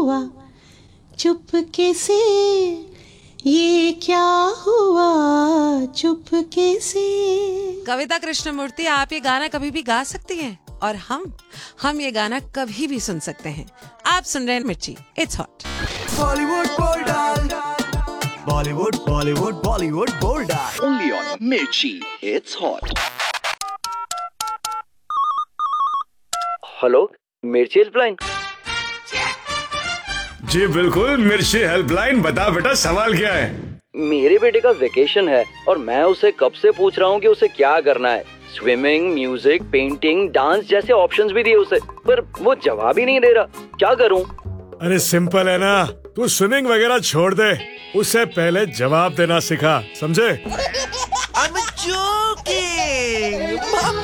हुआ चुपके से, ये क्या हुआ चुपके से। कविता कृष्णमूर्ति, आप ये गाना कभी भी गा सकती हैं और हम ये गाना कभी भी सुन सकते हैं। आप सुन रहे हैं मिर्ची, it's hot. Bollywood bold, Bollywood Bollywood Bollywood bold, only on मिर्ची, इट्स हॉट। हेलो, मिर्ची हेल्पलाइन। जी बिल्कुल, मिर्ची हेल्पलाइन। बता बेटा, सवाल क्या है? मेरे बेटे का वेकेशन है और मैं उसे कब से पूछ रहा हूँ कि उसे क्या करना है। स्विमिंग, म्यूजिक, पेंटिंग, डांस जैसे ऑप्शंस भी दिए उसे, पर वो जवाब ही नहीं दे रहा। क्या करूँ? अरे सिंपल है ना, तू स्विमिंग वगैरह छोड़ दे, उससे पहले जवाब देना सिखा, समझे? I'm joking.